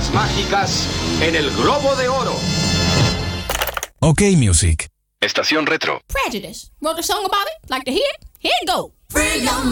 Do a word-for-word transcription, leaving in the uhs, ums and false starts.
palabras mágicas en el globo de oro. OK Music. Estación Retro. Prejudice. Wrote a song about it? Like to hear it? Here it go. Free your